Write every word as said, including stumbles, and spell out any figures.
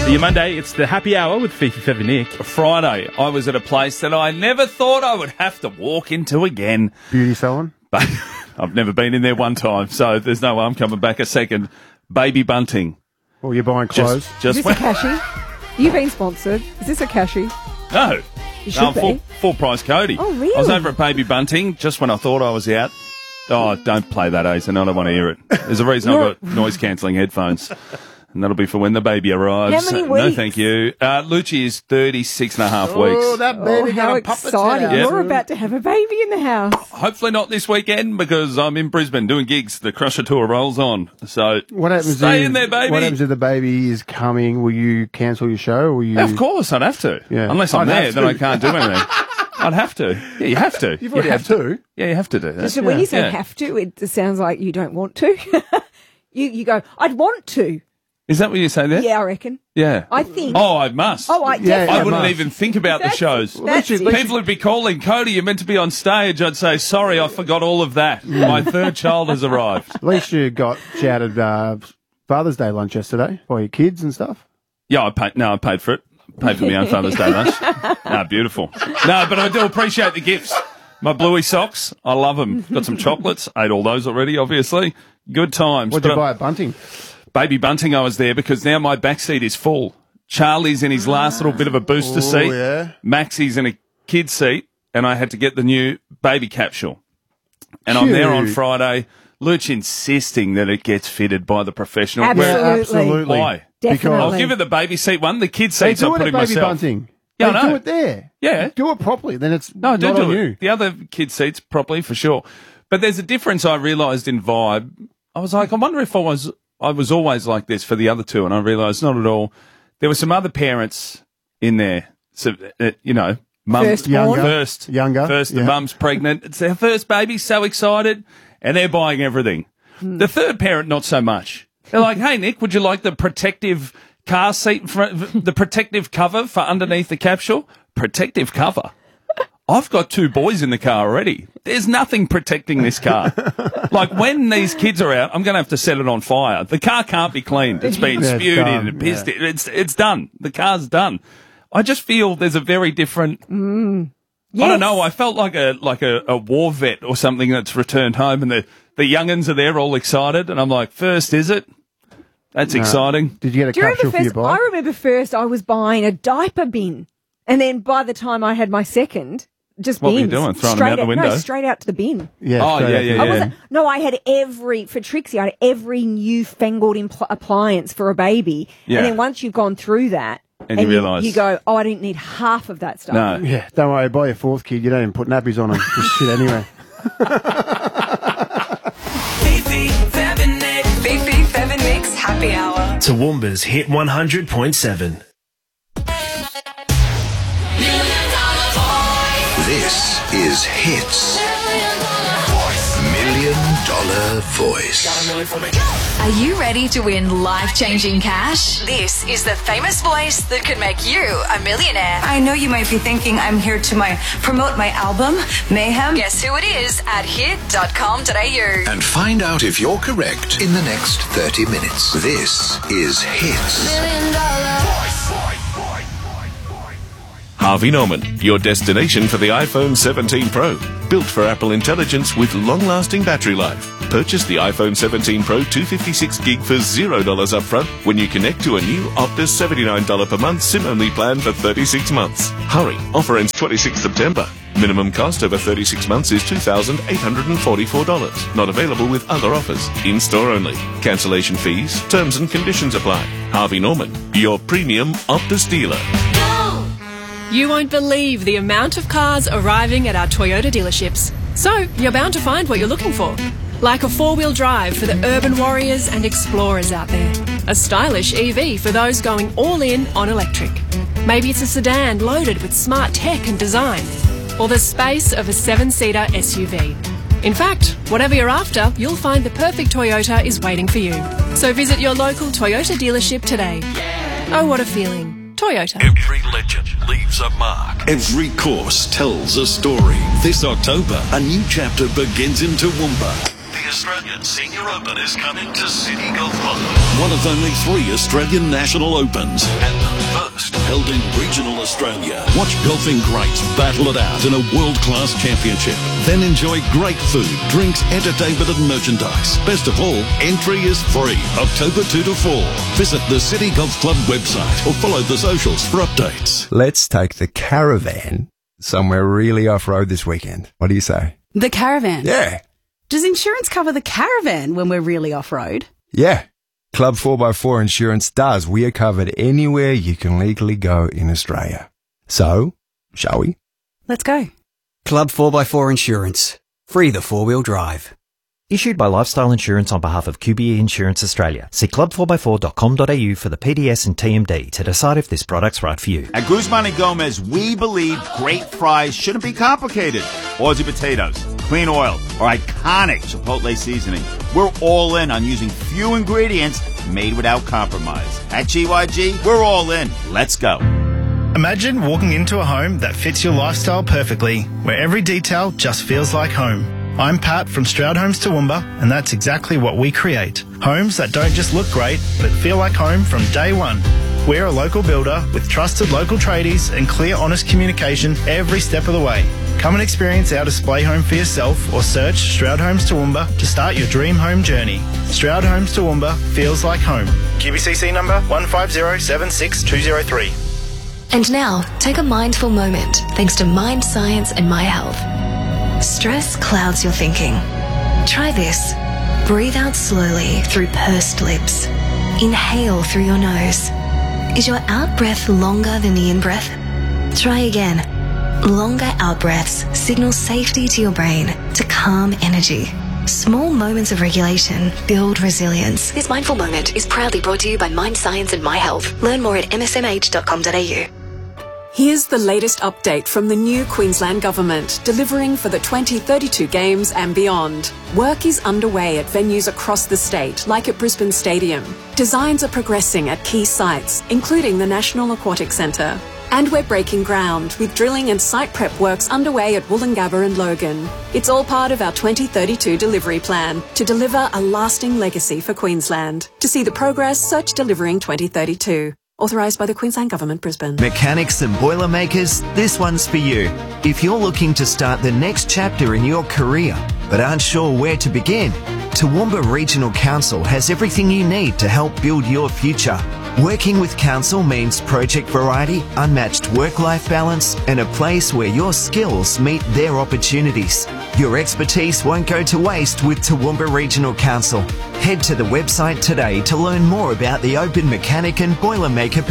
Your Monday, it's the happy hour with Fifi Feather Nick. Friday, I was at a place that I never thought I would have to walk into again. Beauty salon? But I've never been in there one time, so there's no way I'm coming back a second. Baby Bunting. Well, you're buying clothes? Just, just Is this a cashie? You've been sponsored. Is this a cashie? No. You should no, be. full, full price Cody. Oh, really? I was over at Baby Bunting just when I thought I was out. Oh, don't play that, Ace, and I don't want to hear it. There's a reason I've got noise-cancelling headphones. And that'll be for when the baby arrives. How many No, weeks? thank you. Uh, Lucci is thirty-six and a half Oh, weeks. that baby Oh, how gonna pop its head exciting. out. You're about to have a baby in the house. Hopefully not this weekend because I'm in Brisbane doing gigs. The Crusher Tour rolls on. So What happens stay if, in there, baby. What happens if the baby is coming? Will you cancel your show? Or will you... Of course, I'd have to. Yeah. Unless I'm I'd there, have then to. I can't do anything. I'd have to. Yeah, you have to. You've already you had two. Yeah, you have to do that. So when you say Yeah. have to, it sounds like you don't want to. you you go, I'd want to. Is that what you say there? Yeah, I reckon. Yeah. I think. Oh, I must. Oh, I Yeah, definitely. I wouldn't must. even think about the That's- shows. that's Well, it. People would be calling, Cody, you're meant to be on stage. I'd say, sorry, I forgot all of that. My third child has arrived. At least you got shouted uh, Father's Day lunch yesterday for your kids and stuff. Yeah, I paid. No, I paid for it. Paid for my own Father's Day lunch. No, beautiful. No, but I do appreciate the gifts. My bluey socks, I love them. Got some chocolates. Ate all those already, obviously. Good times. What'd But you I- buy at Bunting? Baby Bunting, I was there because now my back seat is full. Charlie's in his last little bit of a booster Oh, seat. yeah. Maxie's in a kid's seat, and I had to get the new baby capsule. And I'm there on Cute. Friday. Luch insisting that it gets fitted by the professional. Absolutely. Where- Absolutely. Why? Definitely. I'll give her the baby seat one. The kid They seats do I'll it put at in Baby myself. Bunting. Yeah, I they know. do it there. Yeah. Do it properly, then it's No, I do not do on it. you. The other kid seats properly for sure. But there's a difference I realised in vibe. I was like, I wonder if I was I was always like this for the other two, and I realised not at all. There were some other parents in there. So uh, you know, mum Firstborn. Younger. first, Younger, first. The yeah. mum's pregnant. It's their first baby. So excited, and they're buying everything. The third parent, not so much. They're like, "Hey, Nick, would you like the protective car seat, for, the protective cover for underneath the capsule? Protective cover." I've got two boys in the car already. There's nothing protecting this car. Like, when these kids are out, I'm going to have to set it on fire. The car can't be cleaned. It's been Yeah, it's spewed in done, and pissed yeah. in. It's, it's done. The car's done. I just feel there's a very different... I don't Yes. know. I felt like a like a, a war vet or something that's returned home, and the, the young'uns are there all excited, and I'm like, first, is it? That's exciting. Did you get a Do you capsule remember for your first? I bike? remember first I was buying a diaper bin. And then by the time I had my second, just What were you bins. doing? Throwing them Straight out the No, window? straight out to the bin. Yeah. Oh, straight yeah, out yeah, the- I yeah. wasn't, no, I had every, for Trixie, I had every newfangled impl- appliance for a baby. Yeah. And then once you've gone through that, And you realise- you go, oh, I didn't need half of that stuff. No. Yeah, don't worry. By your fourth kid, you don't even put nappies on them. Just shit anyway. Fifi, Fab and Nick. Fifi, Fab and Nick's Happy Hour. Toowoomba's Hit one hundred point seven. This is Hits. Million Dollar Voice. Are you ready to win life-changing cash? This is the famous voice that could make you a millionaire. I know you might be thinking I'm here to my promote my album, Mayhem. Guess who it is at hit dot com dot a u. And find out if you're correct in the next thirty minutes. This is Hits. Harvey Norman, your destination for the iPhone seventeen Pro. Built for Apple Intelligence with long-lasting battery life. Purchase the iPhone seventeen Pro two fifty-six gig for zero dollars upfront when you connect to a new Optus seventy-nine dollars per month SIM-only plan for thirty-six months. Hurry, offer ends twenty-sixth September. Minimum cost over thirty-six months is two thousand eight hundred forty-four dollars. Not available with other offers. In-store only. Cancellation fees, terms and conditions apply. Harvey Norman, your premium Optus dealer. You won't believe the amount of cars arriving at our Toyota dealerships. So, you're bound to find what you're looking for. Like a four-wheel drive for the urban warriors and explorers out there. A stylish E V for those going all in on electric. Maybe it's a sedan loaded with smart tech and design. Or the space of a seven-seater S U V. In fact, whatever you're after, you'll find the perfect Toyota is waiting for you. So visit your local Toyota dealership today. Oh, what a feeling. Toyota. Every legend leaves a mark. Every course tells a story. This October, a new chapter begins in Toowoomba. The Australian Senior Open is coming to City Golf Club. One of only three Australian National Opens, and the first held in regional Australia. Watch golfing greats battle it out in a world-class championship. Then enjoy great food, drinks, entertainment and merchandise. Best of all, entry is free. October two to four. Visit the City Golf Club website or follow the socials for updates. Let's take the caravan somewhere really off-road this weekend. What do you say? The caravan? Yeah. Does insurance cover the caravan when we're really off-road? Yeah. Club four by four Insurance does. We are covered anywhere you can legally go in Australia. So, shall we? Let's go. Club four by four Insurance. Free the four-wheel drive. Issued by Lifestyle Insurance on behalf of Q B E Insurance Australia. See club four by four dot com dot a u for the P D S and T M D to decide if this product's right for you. At Guzman and Gomez, we believe great fries shouldn't be complicated. Aussie potatoes, clean oil, or iconic Chipotle seasoning. We're all in on using few ingredients made without compromise. At G Y G, we're all in. Let's go. Imagine walking into a home that fits your lifestyle perfectly, where every detail just feels like home. I'm Pat from Stroud Homes Toowoomba, and that's exactly what we create. Homes that don't just look great, but feel like home from day one. We're a local builder with trusted local tradies and clear, honest communication every step of the way. Come and experience our display home for yourself or search Stroud Homes Toowoomba to start your dream home journey. Stroud Homes Toowoomba feels like home. Q B C C number one five zero seven six two zero three. And now, take a mindful moment thanks to Mind Science and My Health. Stress clouds your thinking. Try this. Breathe out slowly through pursed lips. Inhale through your nose. Is your out-breath longer than the in-breath? Try again. Longer out-breaths signal safety to your brain to calm energy. Small moments of regulation build resilience. This mindful moment is proudly brought to you by Mind Science and My Health. Learn more at m s m h dot com dot a u. Here's the latest update from the new Queensland Government, delivering for the twenty thirty-two Games and beyond. Work is underway at venues across the state, like at Brisbane Stadium. Designs are progressing at key sites, including the National Aquatic Centre. And we're breaking ground, with drilling and site prep works underway at Woolloongabba and Logan. It's all part of our twenty thirty-two delivery plan, to deliver a lasting legacy for Queensland. To see the progress, search Delivering twenty thirty-two. Authorised by the Queensland Government, Brisbane. Mechanics and Boilermakers, this one's for you. If you're looking to start the next chapter in your career, but aren't sure where to begin, Toowoomba Regional Council has everything you need to help build your future. Working with Council means project variety, unmatched work-life balance, and a place where your skills meet their opportunities. Your expertise won't go to waste with Toowoomba Regional Council. Head to the website today to learn more about the open mechanic and boilermaker